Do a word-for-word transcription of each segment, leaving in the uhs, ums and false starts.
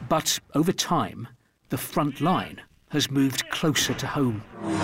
But over time, the front line has moved closer to home.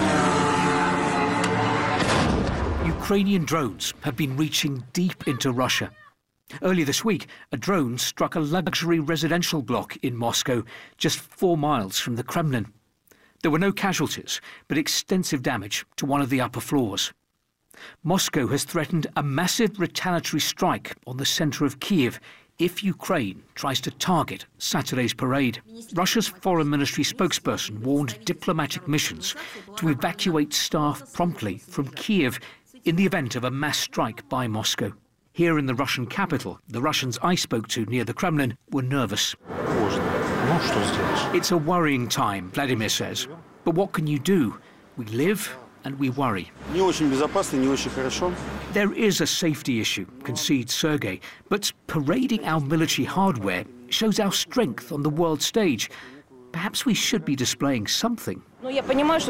Ukrainian drones have been reaching deep into Russia. Earlier this week, a drone struck a luxury residential block in Moscow, just four miles from the Kremlin. There were no casualties, but extensive damage to one of the upper floors. Moscow has threatened a massive retaliatory strike on the centre of Kyiv if Ukraine tries to target Saturday's parade. Russia's foreign ministry spokesperson warned diplomatic missions to evacuate staff promptly from Kyiv in the event of a mass strike by Moscow. Here in the Russian capital, the Russians I spoke to near the Kremlin were nervous. It's a worrying time, Vladimir says. But what can you do? We live and we worry. There is a safety issue, concedes Sergei, but parading our military hardware shows our strength on the world stage. Perhaps we should be displaying something. In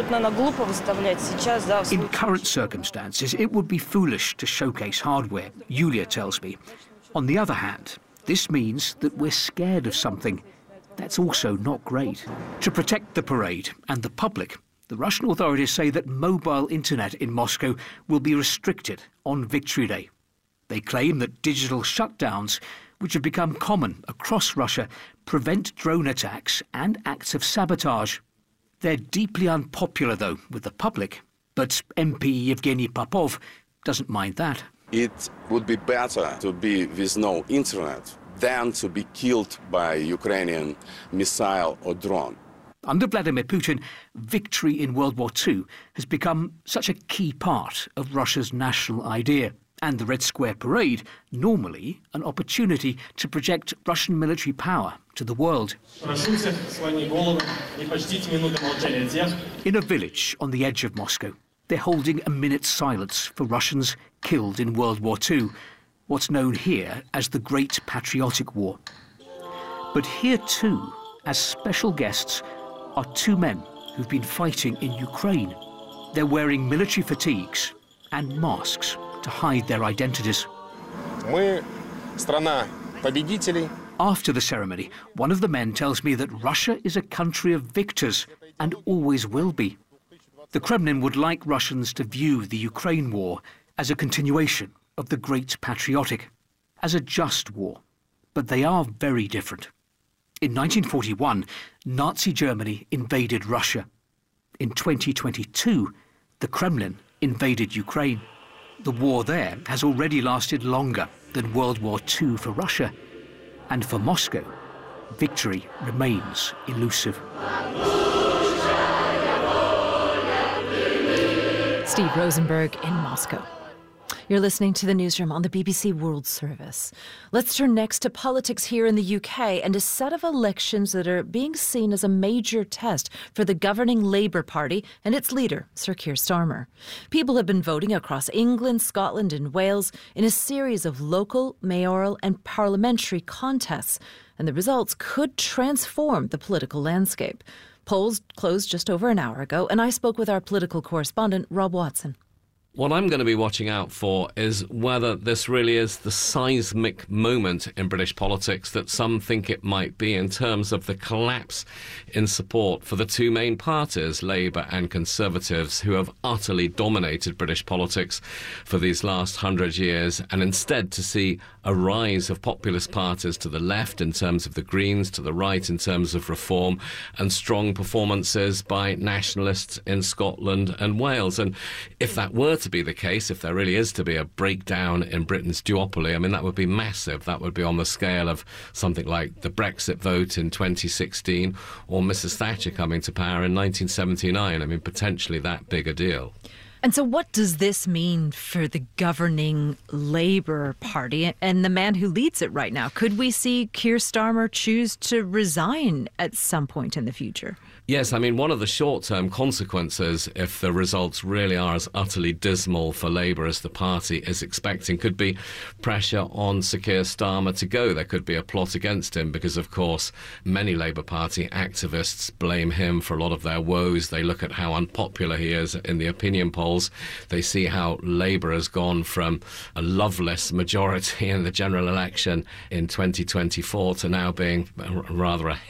current circumstances, it would be foolish to showcase hardware, Yulia tells me. On the other hand, this means that we're scared of something. That's also not great. To protect the parade and the public, the Russian authorities say that mobile internet in Moscow will be restricted on Victory Day. They claim that digital shutdowns, which have become common across Russia, prevent drone attacks and acts of sabotage. They're deeply unpopular, though, with the public. But M P Evgeny Popov doesn't mind that. It would be better to be with no internet than to be killed by Ukrainian missile or drone. Under Vladimir Putin, victory in World War Two has become such a key part of Russia's national idea. And the Red Square Parade, normally an opportunity to project Russian military power to the world. In a village on the edge of Moscow, they're holding a minute's silence for Russians killed in World War Two, what's known here as the Great Patriotic War. But here too, as special guests, are two men who've been fighting in Ukraine. They're wearing military fatigues and masks to hide their identities. After the ceremony, one of the men tells me that Russia is a country of victors and always will be. The Kremlin would like Russians to view the Ukraine war as a continuation of the Great Patriotic, as a just war. But they are very different. In nineteen forty-one, Nazi Germany invaded Russia. In twenty twenty-two, the Kremlin invaded Ukraine. The war there has already lasted longer than World War Two for Russia. And for Moscow, victory remains elusive. Steve Rosenberg in Moscow. You're listening to the Newsroom on the B B C World Service. Let's turn next to politics here in the U K and a set of elections that are being seen as a major test for the governing Labour Party and its leader, Sir Keir Starmer. People have been voting across England, Scotland and Wales in a series of local, mayoral and parliamentary contests, and the results could transform the political landscape. Polls closed just over an hour ago, and I spoke with our political correspondent, Rob Watson. What I'm going to be watching out for is whether this really is the seismic moment in British politics that some think it might be in terms of the collapse in support for the two main parties, Labour and Conservatives, who have utterly dominated British politics for these last hundred years, and instead to see a rise of populist parties to the left in terms of the Greens, to the right in terms of Reform, and strong performances by nationalists in Scotland and Wales. And if that were to be the case, if there really is to be a breakdown in Britain's duopoly, I mean, that would be massive. That would be on the scale of something like the Brexit vote in twenty sixteen or Missus Thatcher coming to power in nineteen seventy-nine. I mean, potentially that big a deal. And so what does this mean for the governing Labour Party and the man who leads it right now? Could we see Keir Starmer choose to resign at some point in the future? Yes, I mean, one of the short-term consequences, if the results really are as utterly dismal for Labour as the party is expecting, could be pressure on Sir Keir Starmer to go. There could be a plot against him because, of course, many Labour Party activists blame him for a lot of their woes. They look at how unpopular he is in the opinion polls. They see how Labour has gone from a loveless majority in the general election in twenty twenty-four to now being rather a